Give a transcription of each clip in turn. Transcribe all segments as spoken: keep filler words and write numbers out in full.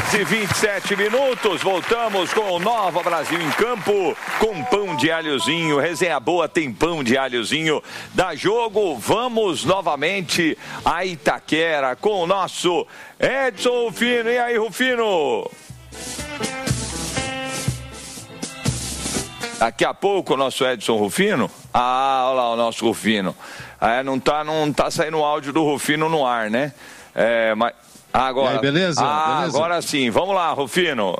horas e vinte e sete minutos, voltamos com o Nova Brasil em campo, com pão de alhozinho, resenha boa, tem pão de alhozinho, dá jogo, vamos novamente a Itaquera com o nosso Edson Rufino. E aí, Rufino? Daqui a pouco o nosso Edson Rufino, ah, olha lá o nosso Rufino, é, não tá, não tá saindo o áudio do Rufino no ar, né? É, mas... Agora, aí, beleza? Ah, beleza? Agora sim. Vamos lá, Rufino.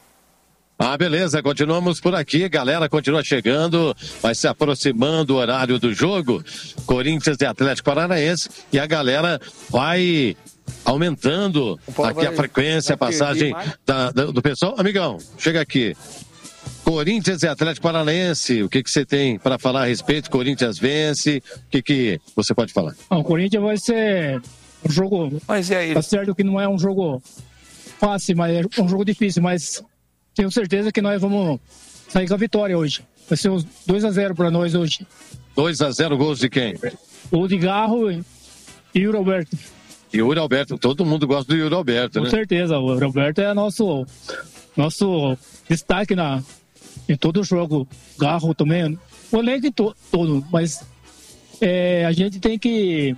Ah, beleza. Continuamos por aqui. Galera continua chegando, vai se aproximando o horário do jogo. Corinthians e Atlético Paranaense. E a galera vai aumentando aqui a frequência, a passagem da, da, do pessoal. Amigão, chega aqui. Corinthians e Atlético Paranaense, o que que você tem para falar a respeito? Corinthians vence, o que que você pode falar? O Corinthians vai ser... um jogo, mas é aí. Tá certo que não é um jogo fácil, mas é um jogo difícil, mas tenho certeza que nós vamos sair com a vitória hoje. Vai ser uns dois a zero para nós hoje. dois a zero, gols de quem? O de Garro e Yuri Alberto. Yuri Alberto, todo mundo gosta do Yuri Alberto, com né? Com certeza, o Yuri Alberto é nosso, nosso destaque na, em todo o jogo. Garro também, o elenco to, todo, mas é, a gente tem que...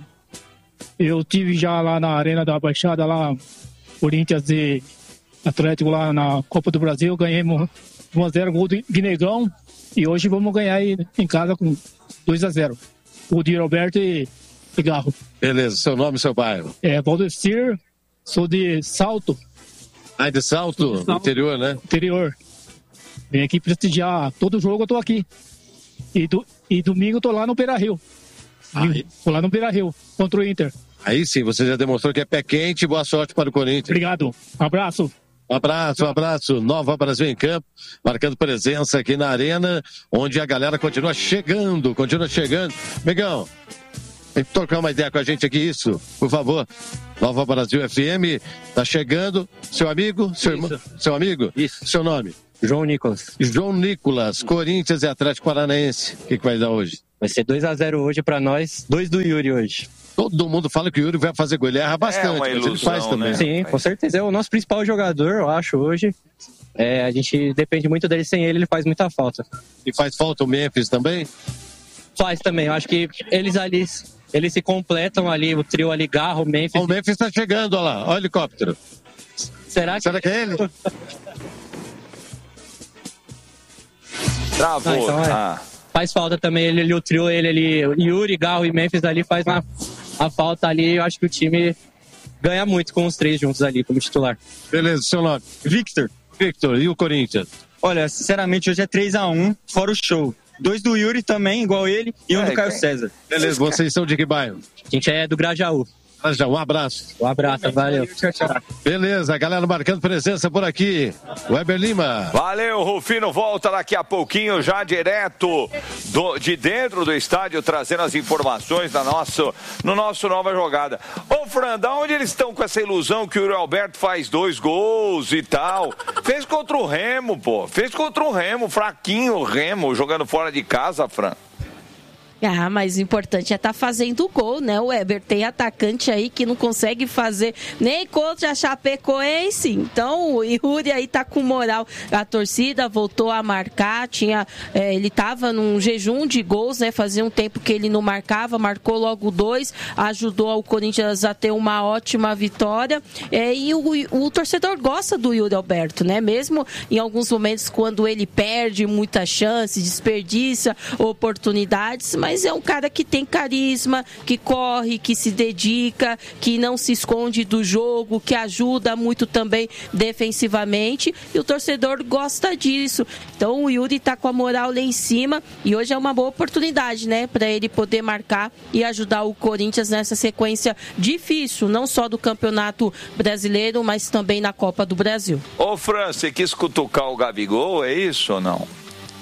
Eu tive já lá na Arena da Baixada, lá, Corinthians e Atlético lá na Copa do Brasil, ganhamos um a zero, gol de Guinegão, e hoje vamos ganhar aí em casa com dois a zero. O de Roberto e, e Garro. Beleza, seu nome e seu bairro? É, Valdecir, sou de Salto. Ah, de Salto, de Salto, interior, né? Interior. Vem aqui prestigiar, todo jogo eu tô aqui. E, do, e domingo eu tô lá no Beira-Rio. Vou lá no Beira-Rio, contra o Inter. Aí sim, você já demonstrou que é pé quente. Boa sorte para o Corinthians. Obrigado. Um abraço. Um abraço, um abraço. Nova Brasil em campo, marcando presença aqui na Arena, onde a galera continua chegando, continua chegando. Migão, tem que trocar uma ideia com a gente aqui, isso, por favor. Nova Brasil F M, tá chegando. Seu amigo, seu irmão, seu amigo? Isso. Seu nome? João Nicolas. João Nicolas, Corinthians e Atlético Paranaense. O que, que vai dar hoje? Vai ser dois a zero hoje pra nós, dois do Yuri hoje. Todo mundo fala que o Yuri vai fazer gol, ele erra bastante, é uma ilusão, mas ele faz também. Né? Sim, com certeza. É o nosso principal jogador, eu acho, hoje. É, a gente depende muito dele, sem ele, ele faz muita falta. E faz falta o Memphis também? Faz também, eu acho que eles ali, eles se completam ali, o trio ali, Garro, o Memphis. O Memphis tá chegando, olha lá, olha o helicóptero. Será que... Será que é ele? Travou. Ah, então é. ah. Faz falta também ele ali, o trio, ele ali, Yuri, Garro e Memphis ali faz uma, a falta ali. Eu acho que o time ganha muito com os três juntos ali como titular. Beleza, seu nome? Victor. Victor, e o Corinthians? Olha, sinceramente, hoje é três a um, fora o show. Dois do Yuri também, igual ele, e um é, do Caio é. César. Beleza, vocês são de que bairro? A gente é do Grajaú. Já, um abraço. Um abraço, valeu. Tchau, tchau. Beleza, galera marcando presença por aqui. Weber Lima. Valeu, Rufino volta daqui a pouquinho, já direto do, de dentro do estádio, trazendo as informações da nosso, no nosso Nova Jogada. Ô, Fran, da onde eles estão com essa ilusão que o Yuri Alberto faz dois gols e tal? Fez contra o Remo, pô. Fez contra o Remo, fraquinho o Remo, jogando fora de casa, Fran. Ah, mas o importante é estar tá fazendo gol, né? O Weber tem atacante aí que não consegue fazer nem contra a Chapecoense. Então o Yuri aí tá com moral. A torcida voltou a marcar. Tinha, é, ele tava num jejum de gols, né? Fazia um tempo que ele não marcava, marcou logo dois, ajudou o Corinthians a ter uma ótima vitória. É, e o, o torcedor gosta do Yuri Alberto, né? Mesmo em alguns momentos quando ele perde muitas chances, desperdiça oportunidades, mas é um cara que tem carisma, que corre, que se dedica, que não se esconde do jogo, que ajuda muito também defensivamente, e o torcedor gosta disso. Então o Yuri tá com a moral lá em cima e hoje é uma boa oportunidade, né, para ele poder marcar e ajudar o Corinthians nessa sequência difícil, não só do Campeonato Brasileiro, mas também na Copa do Brasil. Ô, Fran, você quis cutucar o Gabigol, é isso ou não?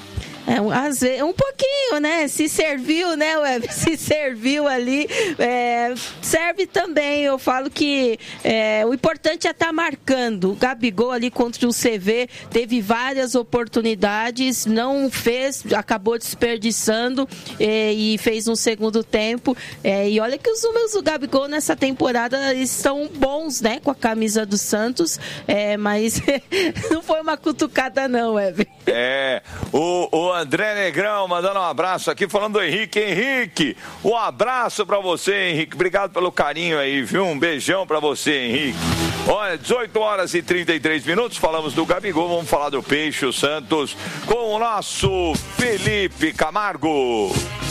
É, às vezes, um pouquinho, né? Se serviu, né, Web? Se serviu ali, é, serve também. Eu falo que é, o importante é estar tá marcando. O Gabigol ali contra o C V teve várias oportunidades, não fez, acabou desperdiçando é, e fez um segundo tempo. É, e olha que os números do Gabigol nessa temporada estão bons, né? Com a camisa do Santos, é, mas não foi uma cutucada não, Web. É, o, o André Negrão mandando um abraço aqui, falando do Henrique. Henrique, um abraço pra você, Henrique. Obrigado pelo carinho aí, viu? Um beijão pra você, Henrique. Olha, dezoito horas e trinta e três minutos, falamos do Gabigol, vamos falar do Peixe, o Santos, com o nosso Felipe Camargo.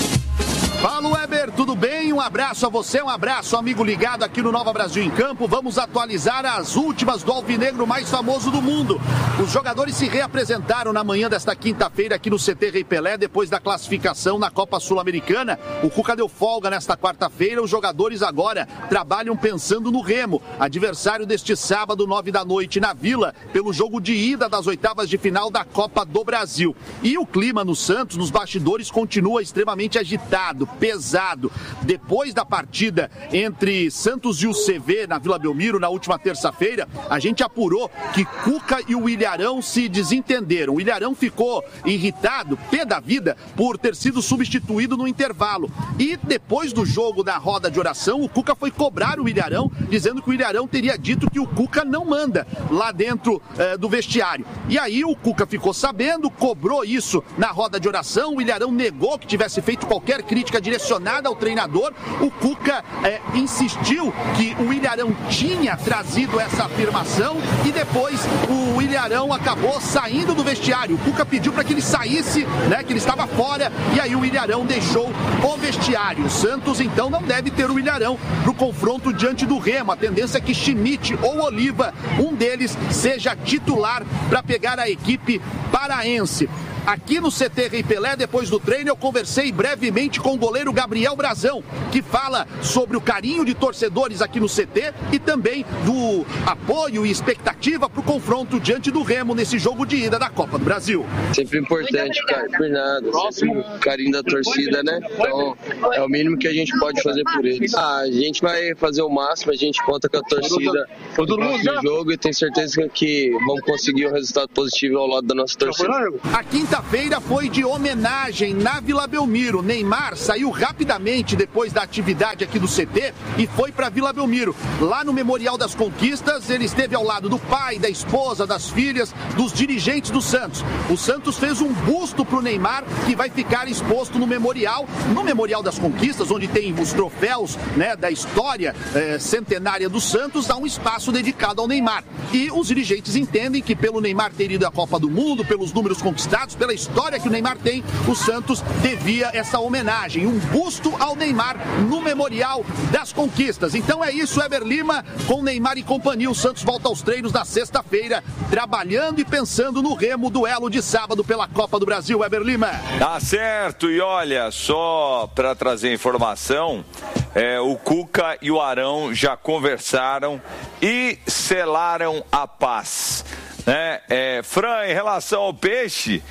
Fala, Weber, tudo bem? Um abraço a você, um abraço, amigo ligado aqui no Nova Brasil em Campo. Vamos atualizar as últimas do alvinegro mais famoso do mundo. Os jogadores se reapresentaram na manhã desta quinta-feira aqui no C T Rei Pelé, depois da classificação na Copa Sul-Americana. O Cuca deu folga nesta quarta-feira. Os jogadores agora trabalham pensando no Remo, adversário deste sábado, nove da noite, na Vila, pelo jogo de ida das oitavas de final da Copa do Brasil. E o clima no Santos, nos bastidores, continua extremamente agitado, pesado. Depois da partida entre Santos e o C V na Vila Belmiro, na última terça-feira, a gente apurou que Cuca e o Ilharão se desentenderam. O Ilharão ficou irritado, pé da vida, por ter sido substituído no intervalo. E depois do jogo, na roda de oração, o Cuca foi cobrar o Ilharão, dizendo que o Ilharão teria dito que o Cuca não manda lá dentro eh, do vestiário. E aí o Cuca ficou sabendo, cobrou isso na roda de oração, o Ilharão negou que tivesse feito qualquer crítica direcionada ao treinador. O Cuca é, insistiu que o Ilharão tinha trazido essa afirmação e depois o Ilharão acabou saindo do vestiário. O Cuca pediu para que ele saísse, né, que ele estava fora, e aí o Ilharão deixou o vestiário. O Santos então não deve ter o Ilharão no confronto diante do Remo. A tendência é que Schmidt ou Oliva, um deles, seja titular para pegar a equipe paraense. Aqui no C T Rei Pelé, depois do treino, eu conversei brevemente com o goleiro Gabriel Brazão, que fala sobre o carinho de torcedores aqui no C T e também do apoio e expectativa para o confronto diante do Remo nesse jogo de ida da Copa do Brasil. Sempre importante, cara, por nada, sempre o carinho da torcida, né? Então, é o mínimo que a gente pode fazer por eles. Ah, a gente vai fazer o máximo, a gente conta com a torcida no jogo e tenho certeza que vamos conseguir um resultado positivo ao lado da nossa torcida. A quinta-feira foi de homenagem na Vila Belmiro. Neymar saiu rapidamente depois da atividade aqui do C T e foi para Vila Belmiro. Lá no Memorial das Conquistas, ele esteve ao lado do pai, da esposa, das filhas, dos dirigentes do Santos. O Santos fez um busto para o Neymar que vai ficar exposto no Memorial, no Memorial das Conquistas, onde tem os troféus, né, da história eh, centenária do Santos. Há um espaço dedicado ao Neymar. E os dirigentes entendem que pelo Neymar ter ido à Copa do Mundo, pelos números conquistados, pela história que o Neymar tem, o Santos devia essa homenagem, um busto ao Neymar no Memorial das Conquistas. Então é isso, Weber Lima, com Neymar e companhia. O Santos volta aos treinos na sexta-feira, trabalhando e pensando no Remo, duelo de sábado pela Copa do Brasil, Weber Lima. Tá certo, e olha, só para trazer informação, é, o Cuca e o Arão já conversaram e selaram a paz. Né? É, Fran, em relação ao Peixe,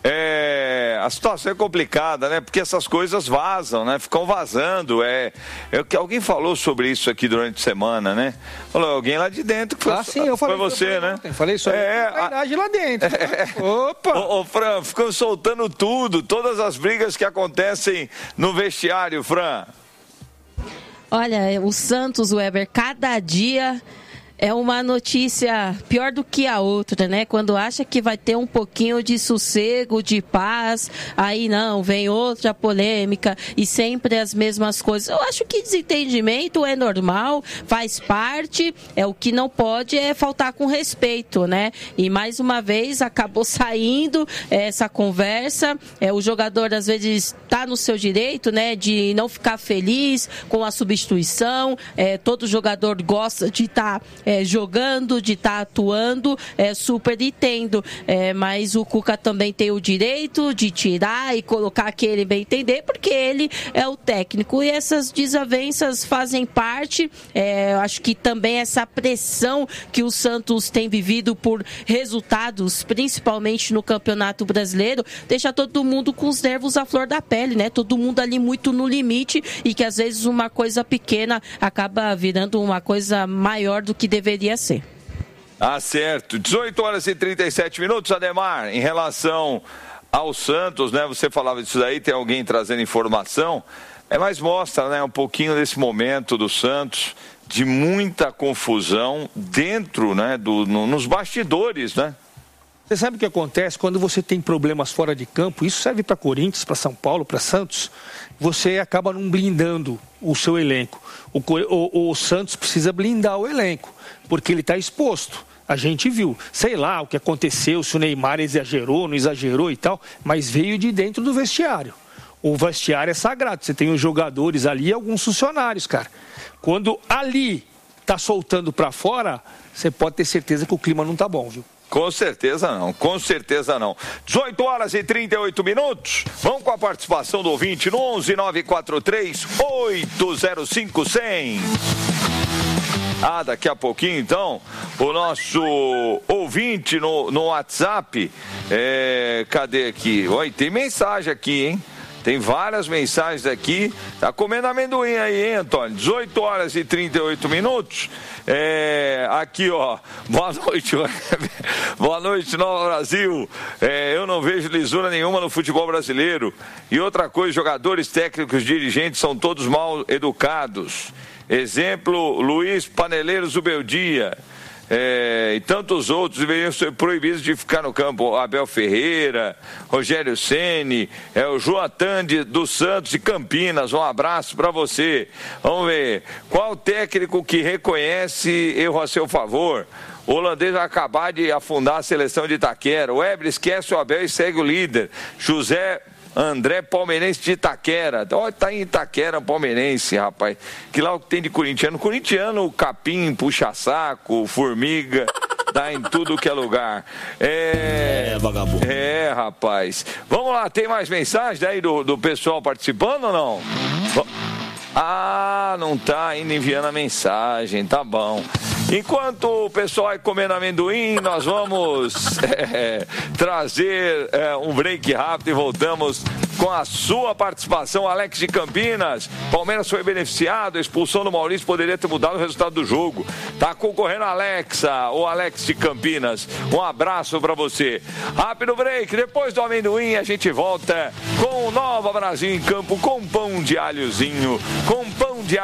é, a situação é complicada, né? Porque essas coisas vazam, né? Ficam vazando. É, é que alguém falou sobre isso aqui durante a semana, né? Falou alguém lá de dentro que foi, ah, sim, eu falei, foi você, né? Ontem, falei sobre é, a verdade lá dentro. É, Opa! Ô, ô, Fran, ficam soltando tudo, todas as brigas que acontecem no vestiário, Fran. Olha, o Santos, Weber, cada dia é uma notícia pior do que a outra, né? Quando acha que vai ter um pouquinho de sossego, de paz, aí não, vem outra polêmica e sempre as mesmas coisas. Eu acho que desentendimento é normal, faz parte, é o que não pode é faltar com respeito, né? E mais uma vez acabou saindo essa conversa, é, o jogador às vezes está no seu direito, né? De não ficar feliz com a substituição, é, todo jogador gosta de estar tá é, jogando, de estar tá atuando, é, super entendo. É, mas o Cuca também tem o direito de tirar e colocar quem ele bem entender, porque ele é o técnico. E essas desavenças fazem parte. É, eu acho que também essa pressão que o Santos tem vivido por resultados, principalmente no Campeonato Brasileiro, deixa todo mundo com os nervos à flor da pele, né? Todo mundo ali muito no limite e que às vezes uma coisa pequena acaba virando uma coisa maior do que deveria ser. Ah, certo. dezoito horas e trinta e sete minutos, Ademar, em relação ao Santos, né? Você falava disso daí, tem alguém trazendo informação, é, mas mostra, né, um pouquinho desse momento do Santos, de muita confusão dentro, né, do, no, nos bastidores, né? Você sabe o que acontece quando você tem problemas fora de campo? Isso serve para Corinthians, para São Paulo, para Santos. Você acaba não blindando o seu elenco. O, o, o Santos precisa blindar o elenco, porque ele está exposto. A gente viu, sei lá o que aconteceu, se o Neymar exagerou, não exagerou e tal, mas veio de dentro do vestiário. O vestiário é sagrado, você tem os jogadores ali e alguns funcionários, cara. Quando ali tá soltando para fora, você pode ter certeza que o clima não tá bom, viu? Com certeza não, com certeza não. dezoito horas e trinta e oito minutos. Vamos com a participação do ouvinte no onze nove quatro três oito zero cinco cem. Ah, daqui a pouquinho, então, o nosso ouvinte no, no WhatsApp, é, cadê aqui? Oi, tem mensagem aqui, hein? Tem várias mensagens aqui. Tá comendo amendoim aí, hein, Antônio? dezoito horas e trinta e oito minutos. É, aqui, ó. Boa noite. Boa noite, Nova Brasil. É, eu não vejo lisura nenhuma no futebol brasileiro. E outra coisa, jogadores, técnicos, dirigentes são todos mal educados. Exemplo, Luiz Paneleiro Zubeldia. É, e tantos outros deveriam ser proibidos de ficar no campo. Abel Ferreira, Rogério Ceni, é o Joatan de, dos Santos e Campinas. Um abraço para você. Vamos ver, qual técnico que reconhece erro a seu favor? O holandês vai acabar de afundar a seleção de Itaquera. O Weber esquece o Abel e segue o líder. José André, palmeirense de Itaquera. Olha, tá em Itaquera, palmeirense, rapaz. Que lá o que tem de corintiano? Corintiano, capim, puxa-saco, formiga, dá em tudo que é lugar. É, é, vagabundo. É, rapaz. Vamos lá, tem mais mensagens aí do, do pessoal participando ou não? Ah, não tá ainda enviando a mensagem, tá bom. Enquanto o pessoal vai comendo amendoim, nós vamos é, trazer é, um break rápido e voltamos com a sua participação. Alex de Campinas, Palmeiras foi beneficiado, a expulsão do Maurício poderia ter mudado o resultado do jogo. Tá concorrendo a Alexa, o Alex de Campinas. Um abraço pra você. Rápido break, depois do amendoim a gente volta com o Nova Brasil em campo com pão de alhozinho, com pão de alho.